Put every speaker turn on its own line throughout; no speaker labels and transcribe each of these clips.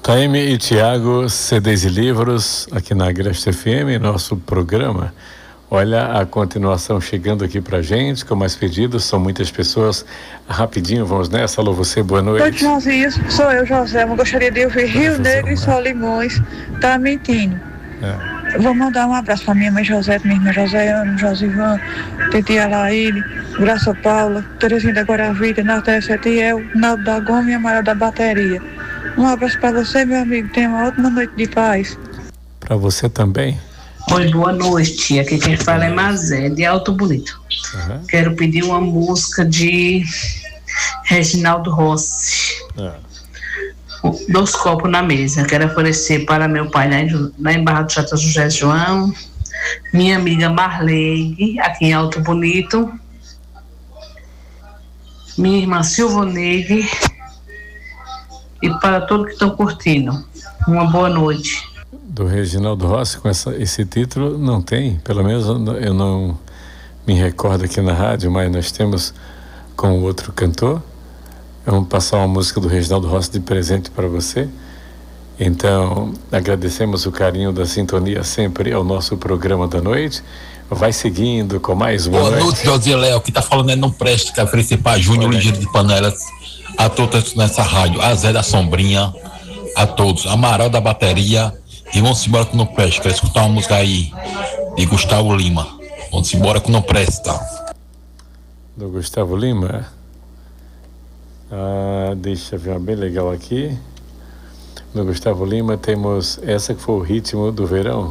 Taime e Tiago, CDs e livros, aqui na Agreste FM, nosso programa. Olha a continuação chegando aqui pra gente, com mais pedidos, são muitas pessoas. Rapidinho, vamos nessa. Alô, você, boa noite.
Oi, Joãozinho, sou eu, José. Eu gostaria de ouvir Rio Negro e Solimões, tá mentindo. Vou mandar um abraço pra minha mãe José, minha irmã Joséana, Josivan, Titia Laíde, Graça Paula, Terezinha da Guaravita, Natália Setiel, Naldo da Goma e Amaral da Bateria. Um abraço para você, meu amigo. Tenha uma ótima noite de paz.
Para você também.
Oi, boa noite. Aqui quem fala é Mazé, de Alto Bonito. Quero pedir uma música de Reginaldo Rossi. 2 copos na mesa. Quero oferecer para meu pai lá em Barra do Chato José João, minha amiga Marleide, aqui em Alto Bonito, minha irmã Silvoneide, e para todos que estão curtindo. Uma boa noite.
Do Reginaldo Rossi, com esse título, não tem, pelo menos eu não me recordo aqui na rádio, mas nós temos com outro cantor. Vamos passar uma música do Reginaldo Rossi de presente para você. Então, agradecemos o carinho da sintonia sempre ao nosso programa da noite. Vai seguindo com mais uma.
Boa noite, José Léo, que tá falando é Não Preste, que é oferecer para Júnior Ligeiro de Panelas, a todos nessa rádio, a Zé da Sombrinha, a todos, Amaral da Bateria, e vamos embora com Não Preste. Quero escutar uma música aí de Gustavo Lima. Vamos embora com Não Presta.
Do Gustavo Lima? Deixa eu ver uma bem legal aqui. No Gustavo Lima temos essa que foi o ritmo do verão.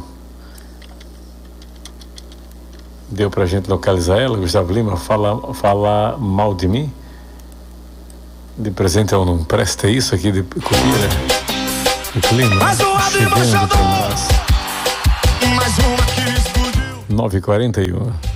Deu pra gente localizar ela, Gustavo Lima? Fala mal de mim? De presente eu não presta isso aqui de copia, o clima chegando pra nós. 9h41.